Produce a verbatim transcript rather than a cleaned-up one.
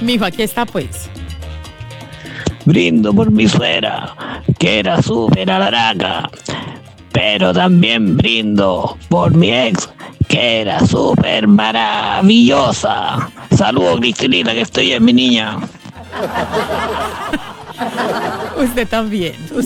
Mijo, aquí está pues. Brindo por mi suegra, que era súper alaraca. Pero también brindo por mi ex, que era súper maravillosa. Saludos, Cristinita, que estoy en mi niña. Usted también.